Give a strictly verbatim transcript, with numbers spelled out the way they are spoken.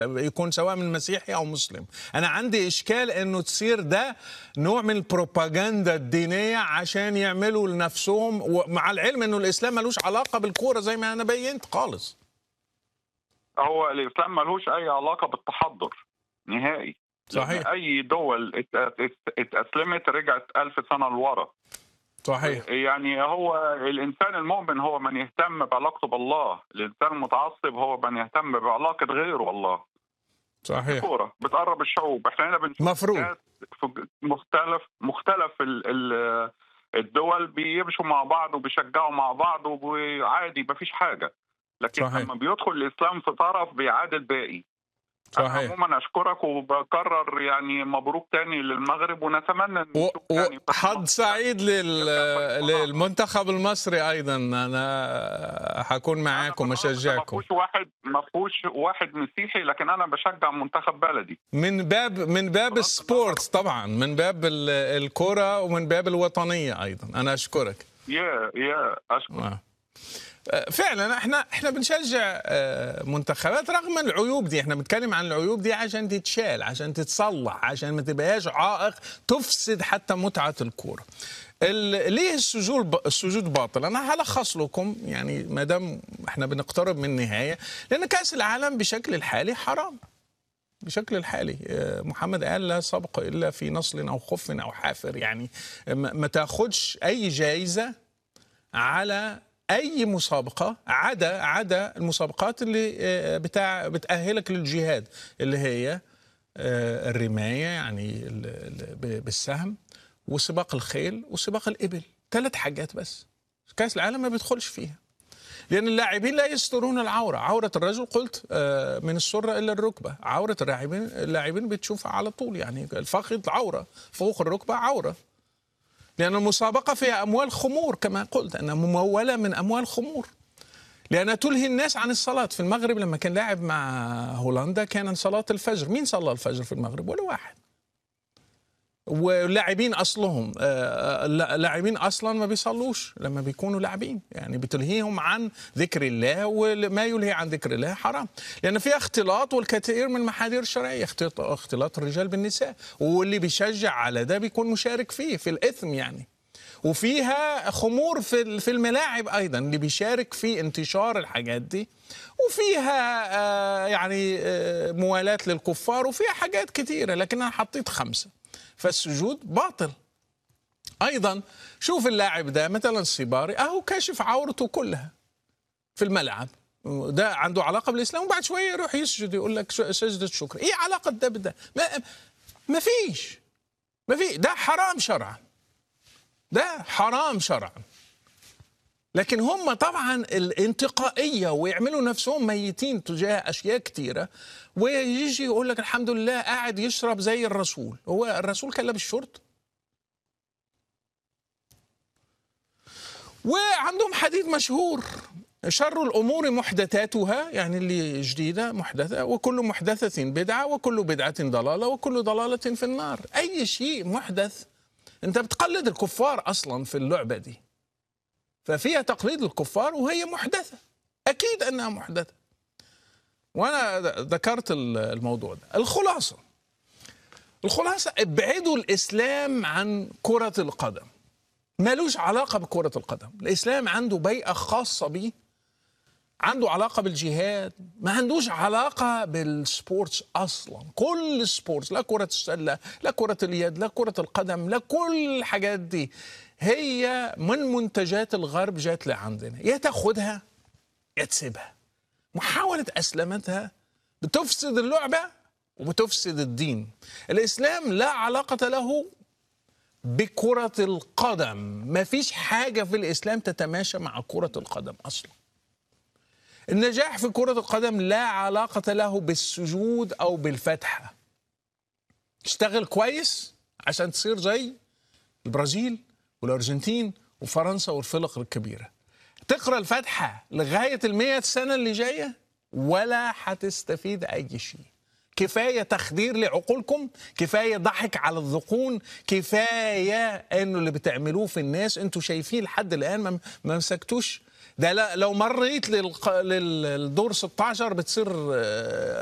يكون سواء من مسيحي او مسلم. انا عندي اشكال انه تصير ده نوع من البروباغندا الدينيه عشان يعملوا لنفسهم، ومع العلم انه الاسلام ملوش علاقه بالكوره زي ما انا بينت خالص. هو الاسلام ملوش اي علاقه بالتحضر نهائي. صحيح. اي دول اتاسلمت رجعت ألف سنه لورا. صحيح. يعني هو الانسان المؤمن هو من يهتم بعلاقته بالله، الانسان المتعصب هو من يهتم بعلاقه غيره الله. صحيح. الكوره بتقرب الشعوب، احنا هنا بنشوف مفروض مختلف مختلف الدول بيمشوا مع بعض وبيشجعوا مع بعض وعادي مفيش حاجه، لكن صحيح. لما بيدخل الاسلام في طرف بيعادل الباقي. صحيح. أنا عموما أشكرك وبكرر يعني مبروك تاني للمغرب، ونتمنى نشوف و... حظ سعيد لل... للمنتخب المصري أيضا. أنا هكون معاكم وأشجعكم. ما فيهوش واحد ما فيهوش واحد مسيحي، لكن أنا بشجع منتخب بلدي من باب من باب السبورت طبعا، من باب الكرة ومن باب الوطنية أيضا. أنا أشكرك. يا يا أشكرك. آه. فعلا احنا احنا بنشجع منتخبات رغم العيوب دي. احنا بنتكلم عن العيوب دي عشان تتشال، عشان تتصلح، عشان ما تبقاش عائق تفسد حتى متعة الكورة. ليه السجود السجود باطل؟ انا هلخص لكم يعني ما دام احنا بنقترب من النهاية، لان كأس العالم بشكل الحالي حرام. بشكل الحالي محمد قال لا سبق الا في نصل او خف او حافر. يعني ما تاخدش اي جائزة على أي مسابقة عدا عدا المسابقات اللي بتاع بتأهلك للجهاد، اللي هي الرماية يعني بالسهم، وسباق الخيل وسباق الإبل. ثلاث حاجات بس. كأس العالم ما بيدخلش فيها، لأن اللاعبين لا يسترون العورة. عورة الرجل قلت من السرة إلى الركبة، عورة اللاعبين اللاعبين بتشوفها على طول. يعني الفخذ عورة، فوق الركبة عورة، لأن المسابقة فيها أموال خمور كما قلت، أنها ممولة من أموال خمور، لأنها تلهي الناس عن الصلاة. في المغرب لما كان لاعب مع هولندا كان صلاة الفجر، مين صلى الفجر في المغرب؟ ولا واحد. واللاعبين أصلهم اللاعبين أصلا ما بيصلوش لما بيكونوا لاعبين، يعني بتلهيهم عن ذكر الله، وما يلهي عن ذكر الله حرام، لأن فيها اختلاط والكثير من المحاذير الشرعية، اختلاط الرجال بالنساء، واللي بيشجع على ده بيكون مشارك فيه في الإثم يعني. وفيها خمور في في الملاعب أيضا اللي بيشارك في انتشار الحاجات دي، وفيها يعني موالاة للكفار، وفيها حاجات كثيرة، لكن أنا حطيت خمسة. فالسجود باطل أيضا. شوف اللاعب ده مثلا الصباري أهو كاشف عورته كلها في الملعب، ده عنده علاقة بالإسلام؟ وبعد شوية يروح يسجد يقول لك سجدة شكر. إيه علاقة ده بده؟ ما, ما فيش ما في. ده حرام شرعا، ده حرام شرعا. لكن هم طبعا الانتقائية ويعملوا نفسهم ميتين تجاه أشياء كتيرة، ويجي يقول لك الحمد لله قاعد يشرب زي الرسول. هو الرسول كان لابس شورت؟ وعندهم حديث مشهور: شر الأمور محدثاتها، يعني اللي جديدة محدثة، وكل محدثة بدعة، وكل بدعة ضلالة، وكل ضلالة في النار. أي شيء محدث أنت بتقلد الكفار أصلا في اللعبة دي، ففيها تقليد الكفار وهي محدثة، أكيد أنها محدثة. وأنا ذكرت الموضوع ده. الخلاصة الخلاصة ابعدوا الإسلام عن كرة القدم، مالوش علاقة بكرة القدم. الإسلام عنده بيئة خاصة به، عنده علاقة بالجهاد، ما عندوش علاقة بالسبورتس أصلا. كل السبورتس، لا كرة السلة، لا كرة اليد، لا كرة القدم، لا كل الحاجات دي هي من منتجات الغرب جات لعندنا، يا تاخدها يا تسيبها. محاولة أسلمتها بتفسد اللعبة وبتفسد الدين. الإسلام لا علاقة له بكرة القدم، ما فيش حاجة في الإسلام تتماشى مع كرة القدم أصلا. النجاح في كرة القدم لا علاقة له بالسجود أو بالفتحة. اشتغل كويس عشان تصير زي البرازيل والأرجنتين وفرنسا والفرق الكبيرة. تقرأ الفاتحة لغاية المئة سنة اللي جاية ولا هتستفيد أي شيء. كفاية تخدير لعقولكم، كفاية ضحك على الذقون، كفاية إنه اللي بتعملوه في الناس. أنتوا شايفين لحد الآن ما مسكتوش ده. لو مريت للدور ستاشر بتصير